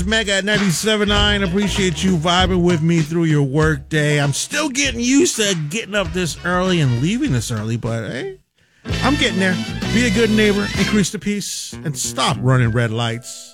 Mega at 97.9. Appreciate you vibing with me through your work day. I'm still getting used to getting up this early and leaving this early, but hey, I'm getting there. Be a good neighbor, increase the peace, and stop running red lights.